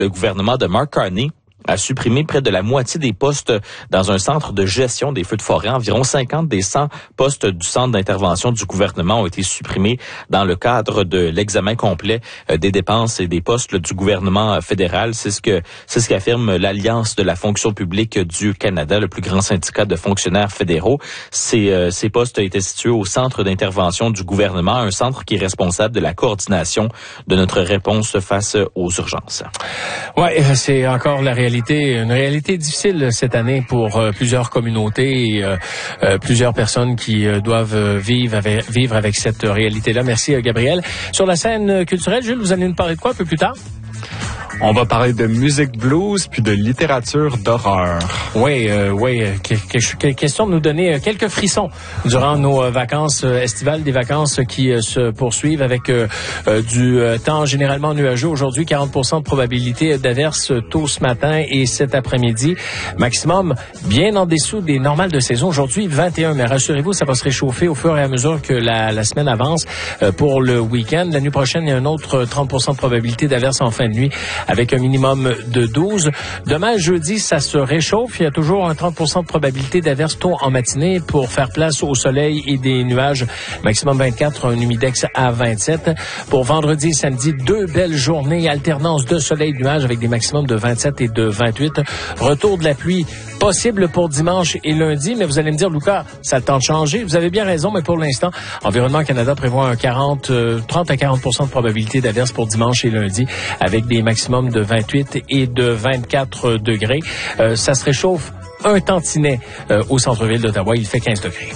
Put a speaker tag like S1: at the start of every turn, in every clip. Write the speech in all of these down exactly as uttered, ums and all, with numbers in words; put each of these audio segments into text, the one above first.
S1: le gouvernement de Mark Carney a supprimé près de la moitié des postes dans un centre de gestion des feux de forêt. Environ cinquante des cent postes du centre d'intervention du gouvernement ont été supprimés dans le cadre de l'examen complet des dépenses et des postes du gouvernement fédéral. C'est ce que c'est ce qu'affirme l'Alliance de la fonction publique du Canada, le plus grand syndicat de fonctionnaires fédéraux. Ces, euh, ces postes étaient situés au centre d'intervention du gouvernement, un centre qui est responsable de la coordination de notre réponse face aux urgences.
S2: Ouais, c'est encore la réalité. Une réalité difficile cette année pour euh, plusieurs communautés et euh, euh, plusieurs personnes qui euh, doivent vivre avec, vivre avec cette réalité-là. Merci, euh, Gabriel. Sur la scène culturelle, Jules, vous allez nous parler de quoi un peu plus tard?
S3: On va parler de musique blues puis de littérature d'horreur.
S2: Oui, euh, oui. Euh, question de nous donner quelques frissons durant nos euh, vacances euh, estivales, des vacances qui euh, se poursuivent avec euh, euh, du euh, temps généralement nuageux. Aujourd'hui, quarante pour cent de probabilité d'averse tôt ce matin et cet après-midi. Maximum bien en dessous des normales de saison. Aujourd'hui, vingt et un. Mais rassurez-vous, ça va se réchauffer au fur et à mesure que la, la semaine avance euh, pour le week-end. La nuit prochaine, il y a un autre trente pour cent de probabilité d'averse en fin de nuit, avec un minimum de douze. Demain, jeudi, ça se réchauffe. Il y a toujours un trente pour cent de probabilité d'averse tôt en matinée pour faire place au soleil et des nuages. Maximum vingt-quatre, un humidex à vingt-sept. Pour vendredi et samedi, deux belles journées, alternance de soleil et de nuages avec des maximums de vingt-sept et de vingt-huit. Retour de la pluie possible pour dimanche et lundi. Mais vous allez me dire, Lucas, ça a le temps de changer. Vous avez bien raison, mais pour l'instant, Environnement Canada prévoit un quarante, euh, trente à quarante pour cent de probabilité d'averse pour dimanche et lundi avec des maximums de vingt-huit et de vingt-quatre degrés. Euh, ça se réchauffe un tantinet euh, au centre-ville d'Ottawa. Il fait quinze degrés.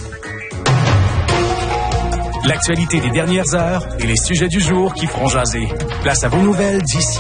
S4: L'actualité des dernières heures et les sujets du jour qui feront jaser. Place à vos nouvelles d'ici.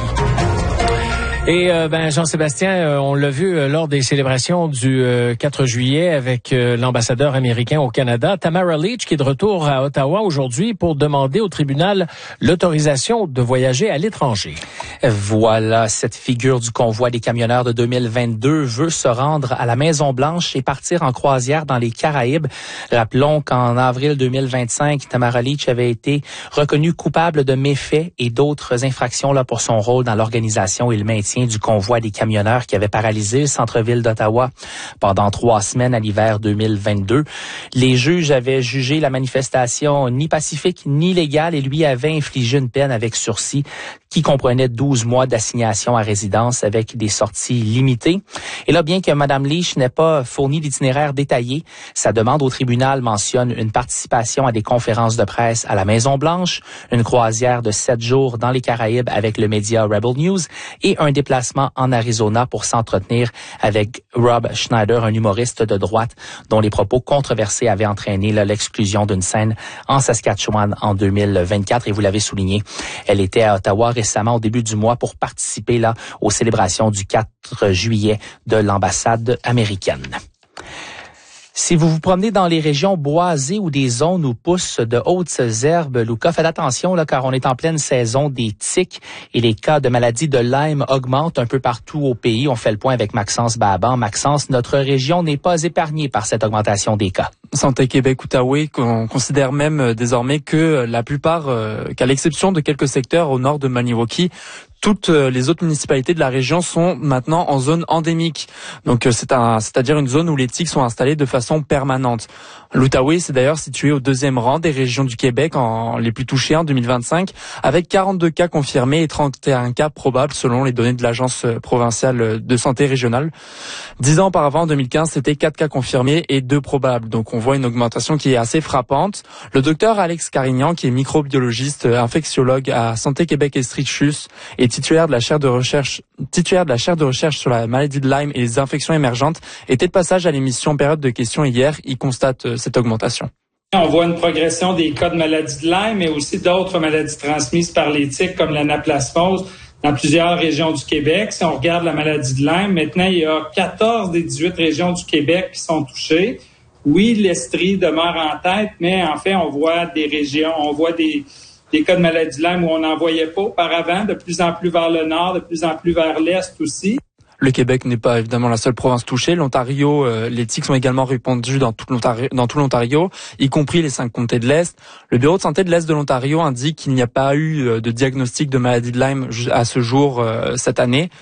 S2: Et euh, ben Jean-Sébastien, euh, on l'a vu euh, lors des célébrations du euh, quatre juillet avec euh, l'ambassadeur américain au Canada, Tamara Lich, qui est de retour à Ottawa aujourd'hui pour demander au tribunal l'autorisation de voyager à l'étranger.
S5: Voilà, cette figure du convoi des camionneurs de deux mille vingt-deux veut se rendre à la Maison-Blanche et partir en croisière dans les Caraïbes. Rappelons qu'en avril deux mille vingt-cinq, Tamara Lich avait été reconnue coupable de méfaits et d'autres infractions là pour son rôle dans l'organisation et le maintien du convoi des camionneurs qui avait paralysé le centre-ville d'Ottawa pendant trois semaines à l'hiver deux mille vingt-deux. Les juges avaient jugé la manifestation ni pacifique ni légale et lui avait infligé une peine avec sursis qui comprenait douze mois d'assignation à résidence avec des sorties limitées. Et là, bien que Mme Lich n'ait pas fourni d'itinéraire détaillé, sa demande au tribunal mentionne une participation à des conférences de presse à la Maison-Blanche, une croisière de sept jours dans les Caraïbes avec le média Rebel News et un déplacement en Arizona pour s'entretenir avec Rob Schneider, un humoriste de droite dont les propos controversés avaient entraîné là, l'exclusion d'une scène en Saskatchewan en deux mille vingt-quatre. Et vous l'avez souligné, elle était à Ottawa récemment au début du mois pour participer là aux célébrations du quatre juillet de l'ambassade américaine. Si vous vous promenez dans les régions boisées ou des zones où poussent de hautes herbes, Lucas, faites attention là, car on est en pleine saison des tiques et les cas de maladie de Lyme augmentent un peu partout au pays. On fait le point avec Maxence Baban. Maxence, notre région n'est pas épargnée par cette augmentation des cas.
S6: Santé Québec-Outaouais, on considère même désormais que la plupart, euh, qu'à l'exception de quelques secteurs au nord de Maniwaki, toutes les autres municipalités de la région sont maintenant en zone endémique. Donc c'est un, c'est-à-dire une zone où les tiques sont installées de façon permanente. L'Outaouais, c'est d'ailleurs situé au deuxième rang des régions du Québec en les plus touchées en deux mille vingt-cinq, avec quarante-deux cas confirmés et trente et un cas probables selon les données de l'Agence provinciale de santé régionale. Dix ans auparavant, en deux mille quinze, c'était quatre cas confirmés et deux probables. Donc on voit une augmentation qui est assez frappante. Le docteur Alex Carignan, qui est microbiologiste, infectiologue à Santé Québec Estrichus, et titulaire de la chaire de recherche, titulaire de la chaire de recherche sur la maladie de Lyme et les infections émergentes, était de passage à l'émission Période de questions hier. Il constate cette augmentation.
S7: On voit une progression des cas de maladie de Lyme, mais aussi d'autres maladies transmises par les tiques, comme l'anaplasmose, dans plusieurs régions du Québec. Si on regarde la maladie de Lyme, maintenant, il y a quatorze des dix-huit régions du Québec qui sont touchées. Oui, l'Estrie demeure en tête, mais en fait, on voit des régions, on voit des... des cas de maladie de Lyme où on n'en voyait pas auparavant, de plus en plus vers le nord, de plus en plus vers l'est aussi.
S6: Le Québec n'est pas évidemment la seule province touchée. L'Ontario, euh, les tiques sont également répandues dans tout l'Ontario, dans tout l'Ontario, y compris les cinq comtés de l'Est. Le Bureau de santé de l'Est de l'Ontario indique qu'il n'y a pas eu de diagnostic de maladie de Lyme à ce jour euh, cette année.